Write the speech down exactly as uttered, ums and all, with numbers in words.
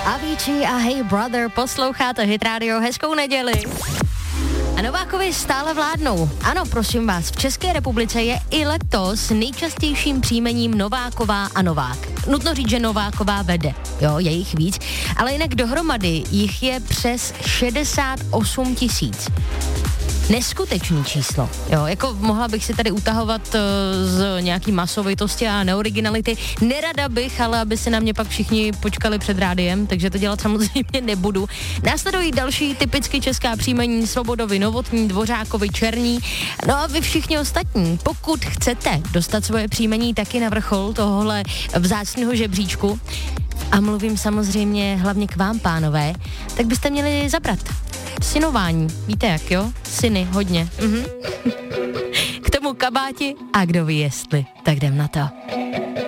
Avicii a Hey Brother, posloucháte Hit Radio, hezkou neděli. A Novákovi stále vládnou. Ano, prosím vás, v České republice je i letos nejčastějším příjmením Nováková a Novák. Nutno říct, že Nováková vede, jo, je jich víc, ale jinak dohromady jich je přes šedesát osm tisíc. Neskutečný číslo, jo, jako mohla bych si tady utahovat uh, z nějaký masovitosti a neoriginality, nerada bych, ale aby si na mě pak všichni počkali před rádiem, takže to dělat samozřejmě nebudu. Následují další typicky česká příjmení: Svobodovi, Novotný, Dvořákovi, Černí. No a vy všichni ostatní, pokud chcete dostat svoje příjmení taky na vrchol tohohle vzácného žebříčku, a mluvím samozřejmě hlavně k vám, pánové, tak byste měli zabrat. Synování, víte jak, jo? Syny, hodně. Mhm. K tomu kabáti a kdo ví jestli, tak jdem na to.